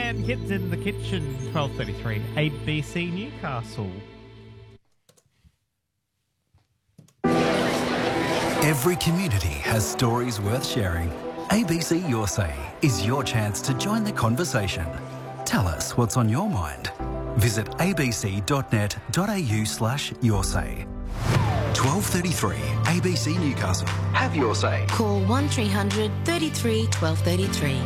And Kids in the Kitchen, 12:33, ABC Newcastle. Every community has stories worth sharing. ABC Your Say is your chance to join the conversation. Tell us what's on your mind. Visit abc.net.au/yoursay. 12:33 ABC Newcastle. Have your say. Call 1300 33 1233.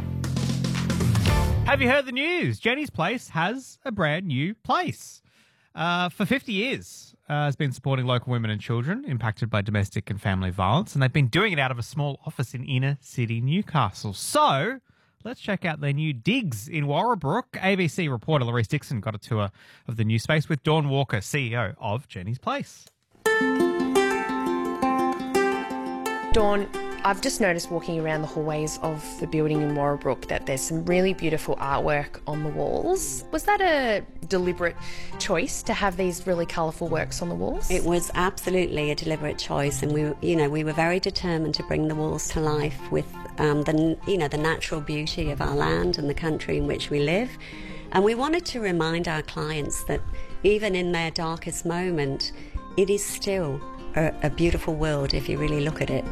Have you heard the news? Jenny's Place has a brand new place. For 50 years, has been supporting local women and children impacted by domestic and family violence, and they've been doing it out of a small office in inner city Newcastle. So let's check out their new digs in Warrabrook. ABC reporter Louise Dixon got a tour of the new space with Dawn Walker, CEO of Jenny's Place. Dawn, I've just noticed walking around the hallways of the building in Warrabrook that there's some really beautiful artwork on the walls. Was that a deliberate choice to have these really colourful works on the walls? It was absolutely a deliberate choice, and we were very determined to bring the walls to life with the natural beauty of our land and the country in which we live. And we wanted to remind our clients that even in their darkest moment, it is still a beautiful world if you really look at it.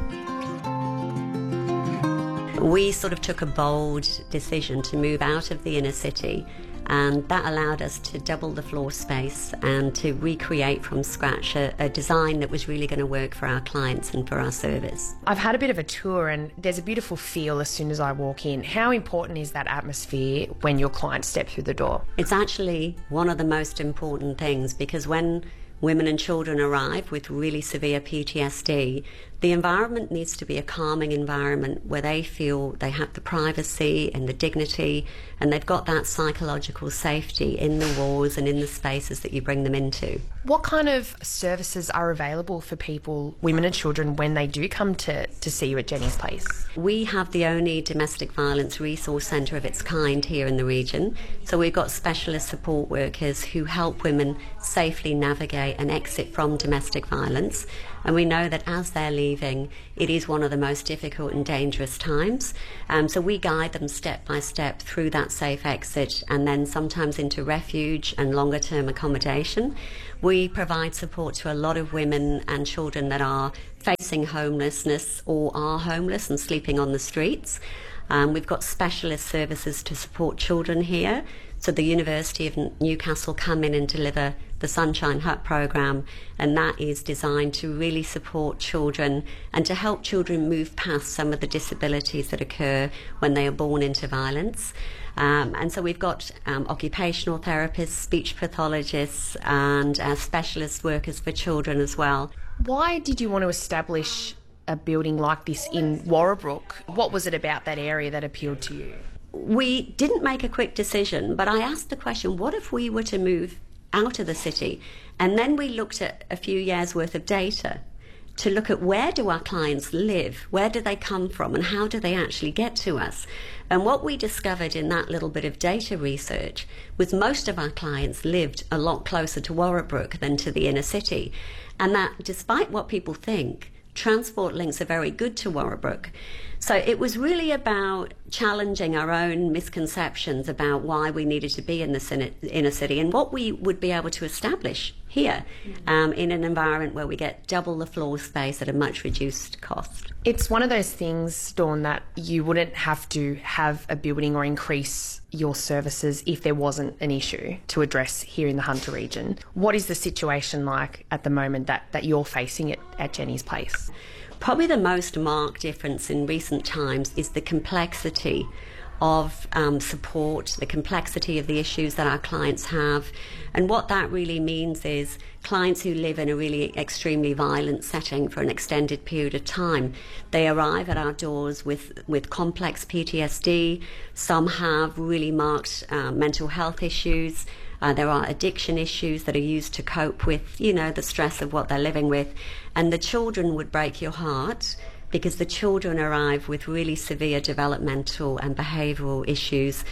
We sort of took a bold decision to move out of the inner city, and that allowed us to double the floor space and to recreate from scratch a design that was really going to work for our clients and for our service. I've had a bit of a tour and there's a beautiful feel as soon as I walk in. How important is that atmosphere when your clients step through the door? It's actually one of the most important things, because when women and children arrive with really severe PTSD, the environment needs to be a calming environment where they feel they have the privacy and the dignity, and they've got that psychological safety in the walls and in the spaces that you bring them into. What kind of services are available for people, women and children, when they do come to see you at Jenny's Place? We have the only domestic violence resource centre of its kind here in the region. So we've got specialist support workers who help women safely navigate and exit from domestic violence. And we know that as they're leaving, it is one of the most difficult and dangerous times. So we guide them step by step through that safe exit, and then sometimes into refuge and longer term accommodation. We provide support to a lot of women and children that are facing homelessness or are homeless and sleeping on the streets. We've got specialist services to support children here. So the University of Newcastle come in and deliver the Sunshine Hut programme, and that is designed to really support children and to help children move past some of the disabilities that occur when they are born into violence. And so we've got occupational therapists, speech pathologists, and specialist workers for children as well. Why did you want to establish a building like this in Warrabrook? What was it about that area that appealed to you? We didn't make a quick decision, but I asked the question, what if we were to move out of the city? And then we looked at a few years' worth of data to look at where do our clients live, where do they come from, and how do they actually get to us. And what we discovered in that little bit of data research was most of our clients lived a lot closer to Warrabrook than to the inner city. And that, despite what people think, transport links are very good to Warrabrook. So it was really about challenging our own misconceptions about why we needed to be in the inner city and what we would be able to establish here in an environment where we get double the floor space at a much reduced cost. It's one of those things, Dawn, that you wouldn't have to have a building or increase your services if there wasn't an issue to address here in the Hunter region. What is the situation like at the moment that you're facing at Jenny's Place? Probably the most marked difference in recent times is the complexity of support, the complexity of the issues that our clients have. And what that really means is clients who live in a really extremely violent setting for an extended period of time, they arrive at our doors with complex PTSD. Some have really marked mental health issues. There are addiction issues that are used to cope with, the stress of what they're living with. And the children would break your heart, because the children arrive with really severe developmental and behavioural issues.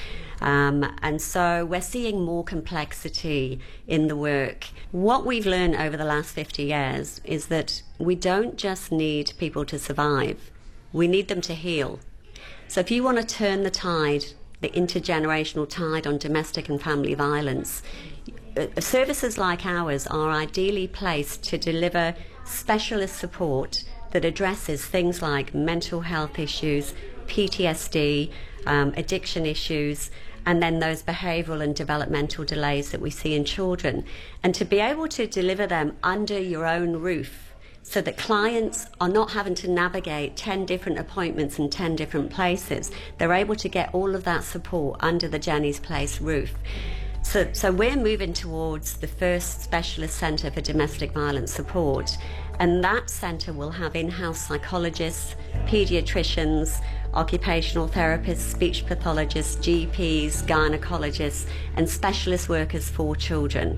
And so we're seeing more complexity in the work. What we've learned over the last 50 years is that we don't just need people to survive, we need them to heal. So if you want to turn the tide the intergenerational tide on domestic and family violence. Services like ours are ideally placed to deliver specialist support that addresses things like mental health issues, PTSD, addiction issues, and then those behavioural and developmental delays that we see in children. And to be able to deliver them under your own roof so that clients are not having to navigate 10 different appointments in 10 different places, they're able to get all of that support under the Jenny's Place roof. So we're moving towards the first specialist centre for domestic violence support, and that centre will have in-house psychologists, paediatricians, occupational therapists, speech pathologists, GPs, gynecologists, and specialist workers for children.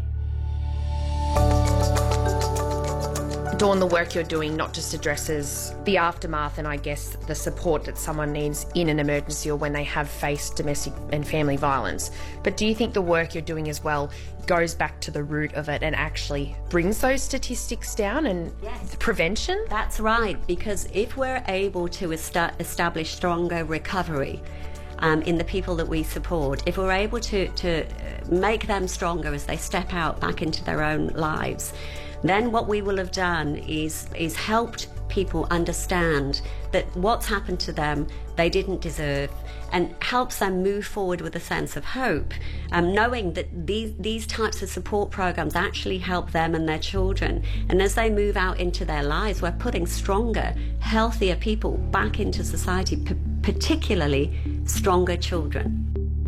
Dawn, the work you're doing not just addresses the aftermath and I guess the support that someone needs in an emergency or when they have faced domestic and family violence, but do you think the work you're doing as well goes back to the root of it and actually brings those statistics down and prevention? That's right, because if we're able to establish stronger recovery in the people that we support, if we're able to make them stronger as they step out back into their own lives, then what we will have done is helped people understand that what's happened to them they didn't deserve, and helps them move forward with a sense of hope, knowing that these types of support programs actually help them and their children. And as they move out into their lives, we're putting stronger, healthier people back into society, particularly stronger children.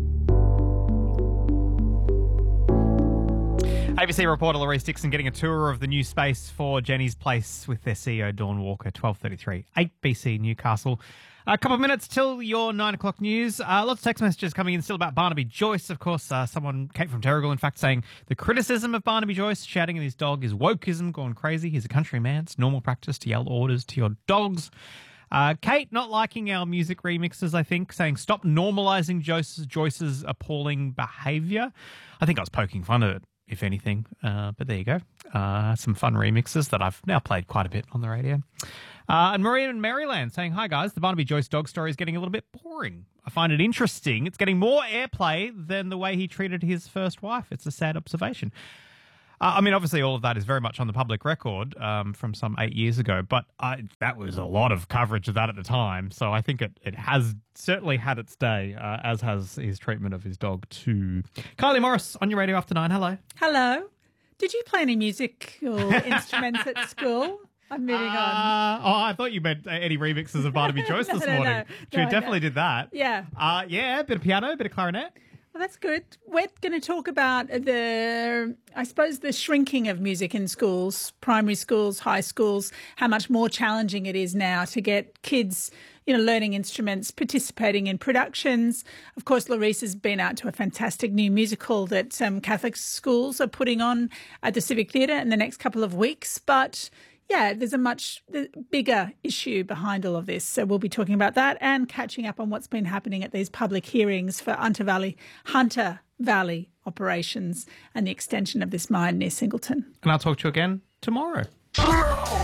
ABC reporter Louise Dixon getting a tour of the new space for Jenny's Place with their CEO Dawn Walker, 12:33, 8BC Newcastle. A couple of minutes till your 9 o'clock news. Lots of text messages coming in still about Barnaby Joyce. Of course, someone, Kate from Terrigal, in fact, saying the criticism of Barnaby Joyce shouting at his dog is wokeism gone crazy. He's a country man. It's normal practice to yell orders to your dogs. Kate not liking our music remixes, I think, saying stop normalising Joyce's appalling behaviour. I think I was poking fun at it, if anything. But there you go. Some fun remixes that I've now played quite a bit on the radio. And Maria in Maryland saying, hi guys, the Barnaby Joyce dog story is getting a little bit boring. I find it interesting. It's getting more airplay than the way he treated his first wife. It's a sad observation. I mean, obviously all of that is very much on the public record from some 8 years ago, but that was a lot of coverage of that at the time. So I think it has certainly had its day, as has his treatment of his dog too. Kylie Morris on your radio after 9. Hello. Hello. Did you play any music or instruments at school? I'm moving on. I thought you meant any remixes of Barnaby Joyce this morning. She definitely did that. Yeah. Yeah, a bit of piano, a bit of clarinet. Well, that's good. We're going to talk about the shrinking of music in schools, primary schools, high schools, how much more challenging it is now to get kids, learning instruments, participating in productions. Of course, Larice has been out to a fantastic new musical that Catholic schools are putting on at the Civic Theatre in the next couple of weeks. But yeah, there's a much bigger issue behind all of this. So we'll be talking about that and catching up on what's been happening at these public hearings for Hunter Valley operations and the extension of this mine near Singleton. And I'll talk to you again tomorrow.